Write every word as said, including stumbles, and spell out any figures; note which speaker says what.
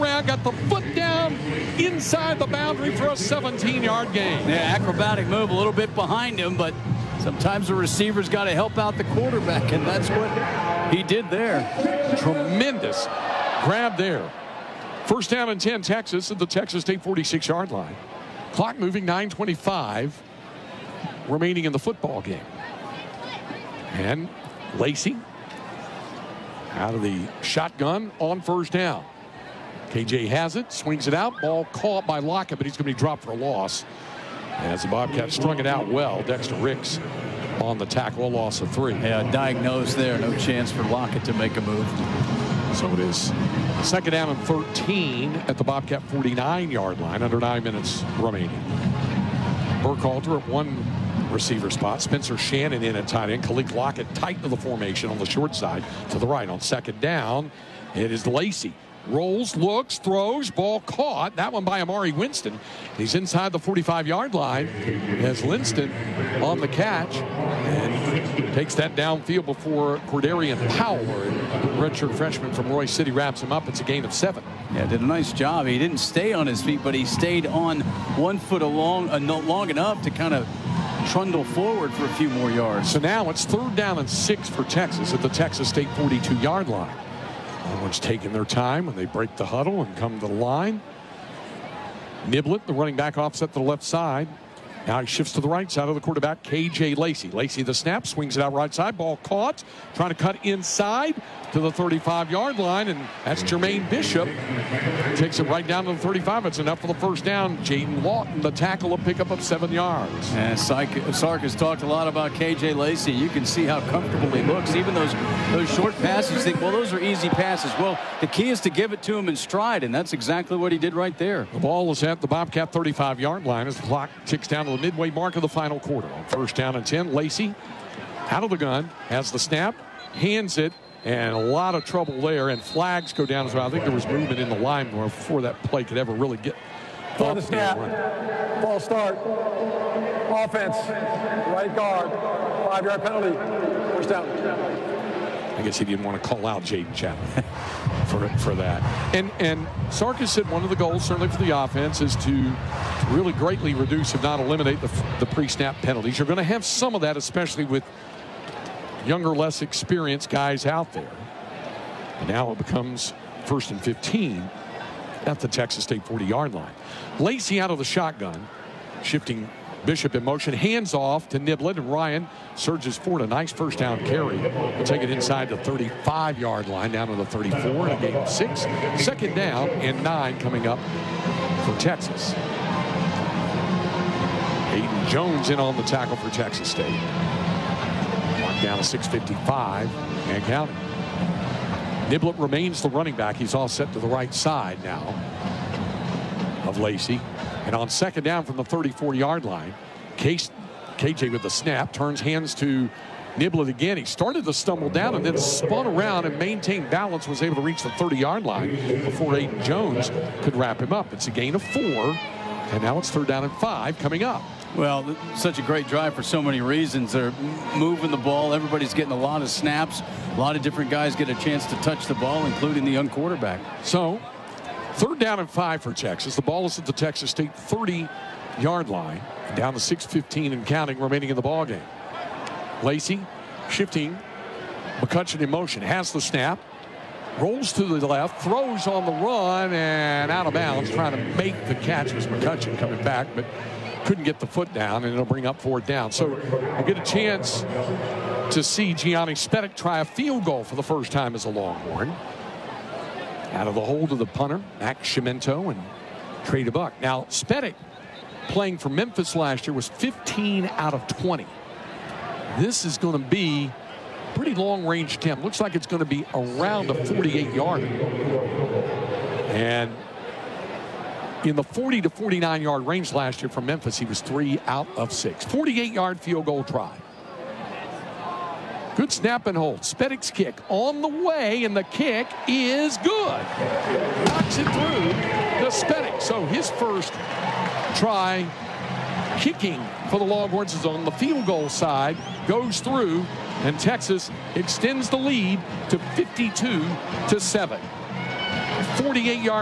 Speaker 1: around, got the foot down inside the boundary for a seventeen-yard gain.
Speaker 2: Yeah, acrobatic move, a little bit behind him, but sometimes the receiver's got to help out the quarterback, and that's what he did there.
Speaker 1: Tremendous grab there. First down and ten, Texas at the Texas State forty-six-yard line. Clock moving, nine twenty-five remaining in the football game. And Lacey out of the shotgun on first down. K J has it, swings it out, ball caught by Lockett, but he's going to be dropped for a loss. As the Bobcats strung it out well, Dexter Ricks on the tackle, a loss of three.
Speaker 2: Yeah, diagnosed there, no chance for Lockett to make a move.
Speaker 1: So it is second down and thirteen at the Bobcat forty-nine-yard line, under nine minutes remaining. Burkhalter at one receiver spot. Spencer Shannon in at tight end. Khalid Lockett tight to the formation on the short side to the right. On second down, it is Lacey. Rolls, looks, throws, ball caught. That one by Amari Winston. He's inside the forty-five-yard line as Linston on the catch and takes that downfield before Cordarian Powell, a redshirt freshman from Roy City, wraps him up. It's a gain of seven.
Speaker 2: Yeah, did a nice job. He didn't stay on his feet, but he stayed on one foot along, uh, long enough to kind of trundle forward for a few more yards.
Speaker 1: So now it's third down and six for Texas at the Texas State forty-two-yard line. Everyone's taking their time when they break the huddle and come to the line. Niblett, the running back, offset to the left side. Now he shifts to the right side of the quarterback, K J Lacey. Lacey the snap, swings it out right side, ball caught, trying to cut inside to the thirty-five-yard line, and that's Jermaine Bishop. Takes it right down to the thirty-five. It's enough for the first down. Jaden Lawton, the tackle, a pickup of seven yards.
Speaker 2: And Sark has talked a lot about K J Lacey. You can see how comfortable he looks. Even those those short passes, you think, well, those are easy passes. Well, the key is to give it to him in stride, and that's exactly what he did right there.
Speaker 1: The ball is at the Bobcat thirty-five-yard line as the clock ticks down to the midway mark of the final quarter. On first down and ten, Lacey out of the gun, has the snap, hands it, and a lot of trouble there, and flags go down as well. I think there was movement in the line before that play could ever really get
Speaker 3: for the snap. Ball start. Offense. Right guard. Five-yard penalty. First down.
Speaker 1: I guess he didn't want to call out Jaden Chapman for for that. And and Sarkis said one of the goals, certainly for the offense, is to really greatly reduce, if not eliminate, the, the pre-snap penalties. You're going to have some of that, especially with younger, less experienced guys out there. And now it becomes first and fifteen at the Texas State forty-yard line. Lacey out of the shotgun, shifting Bishop in motion, hands off to Niblett, and Ryan surges forward. A nice first down carry. We'll take it inside the thirty-five-yard line, down to the thirty-four, and a gain of six. Second down and nine coming up for Texas. Hayden Jones in on the tackle for Texas State. Mark down to six fifty-five and counting. Niblett remains the running back. He's all set to the right side now of Lacey. And on second down from the thirty-four-yard line, K J with the snap, turns hands to Niblett again. He started to stumble down and then spun around and maintained balance, was able to reach the thirty-yard line before Aiden Jones could wrap him up. It's a gain of four, and now it's third down and five coming up.
Speaker 2: Well, such a great drive for so many reasons. They're moving the ball. Everybody's getting a lot of snaps. A lot of different guys get a chance to touch the ball, including the young quarterback.
Speaker 1: So, third down and five for Texas. The ball is at the Texas State thirty-yard line. Down to six fifteen and counting remaining in the ballgame. Lacey shifting. McCutcheon in motion. Has the snap. Rolls to the left. Throws on the run and out of bounds. Trying to make the catch was McCutcheon coming back, but couldn't get the foot down, and it'll bring up fourth down. So we'll get a chance to see Gianni Spedick try a field goal for the first time as a Longhorn. Out of the hold of the punter, Max Cimento and Trey DeBuck. Now, Spedick, playing for Memphis last year, was fifteen out of twenty. This is going to be a pretty long-range attempt. Looks like it's going to be around a forty-eight-yarder. And in the forty to forty-nine-yard range last year from Memphis, he was three out of six. forty-eight-yard field goal try. Good snap and hold. Spedick's kick on the way, and the kick is good. Knocks it through to Spedick. So his first try kicking for the Longhorns is on the field goal side, goes through, and Texas extends the lead to fifty-two to seven. forty-eight-yard